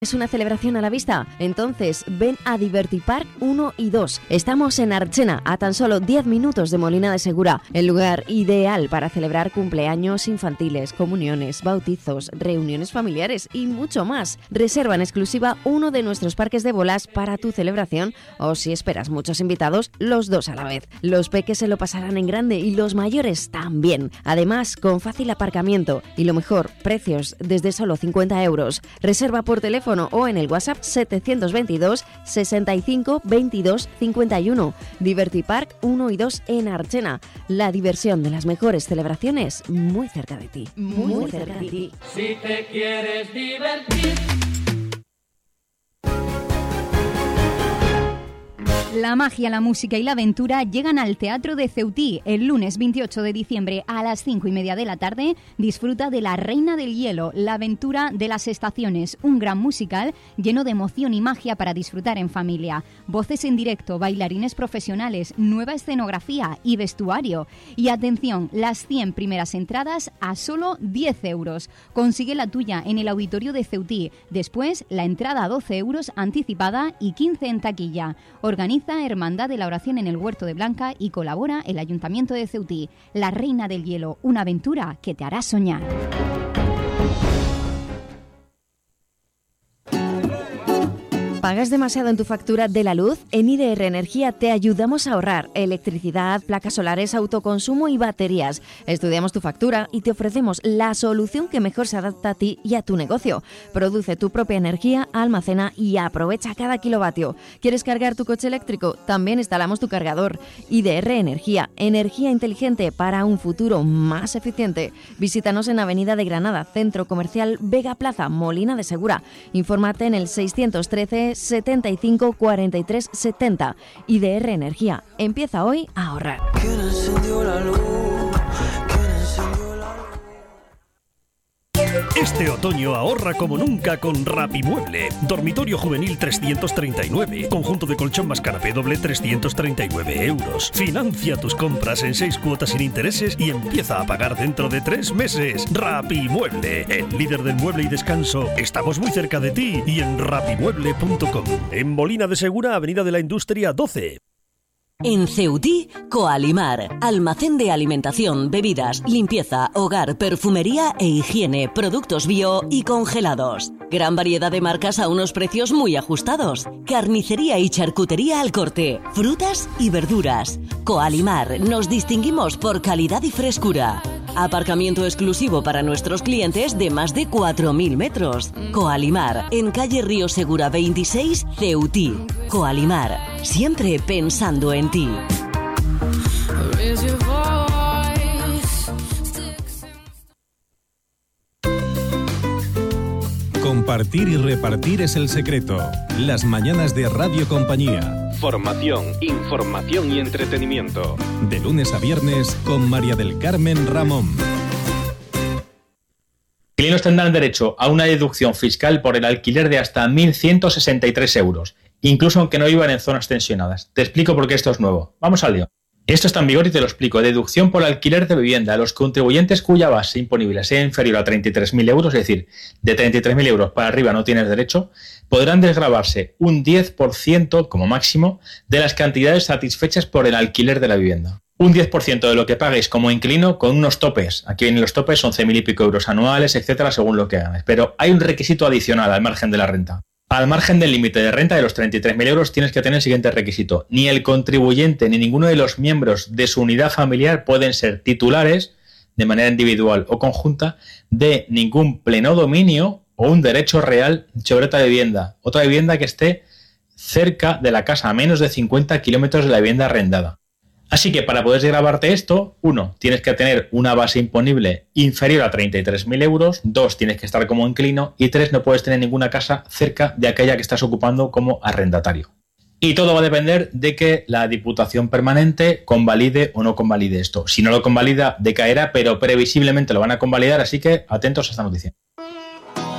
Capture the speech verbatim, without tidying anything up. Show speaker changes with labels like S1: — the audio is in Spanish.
S1: ¿Es una celebración a la vista? Entonces ven a Divertipark uno y dos. Estamos en Archena, a tan solo diez minutos de Molina de Segura, el lugar ideal para celebrar cumpleaños infantiles, comuniones, bautizos, reuniones familiares y mucho más. Reserva en exclusiva uno de nuestros parques de bolas para tu celebración o, si esperas muchos invitados, los dos a la vez. Los peques se lo pasarán en grande y los mayores también. Además, con fácil aparcamiento y, lo mejor, precios desde solo cincuenta euros. Reserva por teléfono o en el WhatsApp setecientos veintidós sesenta y cinco veintidós cincuenta y uno. Divertipark uno y dos en Archena. La diversión de las mejores celebraciones muy cerca de ti. Muy, muy cerca de ti.
S2: Si te quieres divertir.
S3: La magia, la música y la aventura llegan al Teatro de Ceutí. El lunes veintiocho de diciembre a las cinco y media de la tarde disfruta de La Reina del Hielo, la aventura de las estaciones, un gran musical lleno de emoción y magia para disfrutar en familia. Voces en directo, bailarines profesionales, nueva escenografía y vestuario. Y atención, las cien primeras entradas a solo diez euros. Consigue la tuya en el Auditorio de Ceutí. Después, la entrada a doce euros anticipada y quince en taquilla. Organiza Hermandad de la Oración en el Huerto de Blanca y colabora el Ayuntamiento de Ceutí. La Reina del Hielo, una aventura que te hará soñar.
S1: ¿Pagas demasiado en tu factura de la luz? En I D R Energía te ayudamos a ahorrar electricidad, placas solares, autoconsumo y baterías. Estudiamos tu factura y te ofrecemos la solución que mejor se adapta a ti y a tu negocio. Produce tu propia energía, almacena y aprovecha cada kilovatio. ¿Quieres cargar tu coche eléctrico? También instalamos tu cargador. I D R Energía, energía inteligente para un futuro más eficiente. Visítanos en Avenida de Granada, Centro Comercial Vega Plaza, Molina de Segura. Infórmate en el seiscientos trece setenta y cinco cuarenta y tres setenta. I D R Energía. Empieza hoy a ahorrar.
S4: ¿Quién encendió la luz? ¿Quién encendió la luz?
S5: Este otoño ahorra como nunca con Rapimueble. Dormitorio juvenil trescientos treinta y nueve. Conjunto de colchón más canapé doble trescientos treinta y nueve euros. Financia tus compras en seis cuotas sin intereses y empieza a pagar dentro de tres meses. Rapimueble, el líder del mueble y descanso. Estamos muy cerca de ti y en rapimueble punto com. En Molina de Segura, Avenida de la Industria doce.
S6: En Ceutí, Coalimar, almacén de alimentación, bebidas, limpieza, hogar, perfumería e higiene, productos bio y congelados. Gran variedad de marcas a unos precios muy ajustados. Carnicería y charcutería al corte, frutas y verduras. Coalimar, nos distinguimos por calidad y frescura. Aparcamiento exclusivo para nuestros clientes de más de cuatro mil metros. Coalimar, en calle Río Segura veintiséis, Ceutí. Coalimar, siempre pensando en ti.
S7: Compartir y repartir es el secreto. Las mañanas de Radio Compañía.
S8: Formación, información y entretenimiento.
S7: De lunes a viernes con María del Carmen Ramón.
S9: Inquilinos tendrán derecho a una deducción fiscal por el alquiler de hasta mil ciento sesenta y tres euros, incluso aunque no vivan en zonas tensionadas. Te explico por qué esto es nuevo. Vamos al lío. Esto está en vigor y te lo explico. Deducción por alquiler de vivienda. Los contribuyentes cuya base imponible sea inferior a treinta y tres mil euros, es decir, de treinta y tres mil euros para arriba no tienes derecho, podrán desgravarse un diez por ciento como máximo de las cantidades satisfechas por el alquiler de la vivienda. Un diez por ciento de lo que paguéis como inquilino con unos topes. Aquí vienen los topes, once mil y pico euros anuales, etcétera, según lo que ganes. Pero hay un requisito adicional al margen de la renta. Al margen del límite de renta de los treinta y tres mil euros tienes que tener el siguiente requisito. Ni el contribuyente ni ninguno de los miembros de su unidad familiar pueden ser titulares, de manera individual o conjunta, de ningún pleno dominio o un derecho real sobre otra vivienda. Otra vivienda que esté cerca de la casa, a menos de cincuenta kilómetros de la vivienda arrendada. Así que para poder desgravarte esto, uno, tienes que tener una base imponible inferior a treinta y tres mil euros, dos, tienes que estar como inquilino y tres, no puedes tener ninguna casa cerca de aquella que estás ocupando como arrendatario. Y todo va a depender de que la Diputación Permanente convalide o no convalide esto. Si no lo convalida, decaerá, pero previsiblemente lo van a convalidar, así que atentos a esta noticia.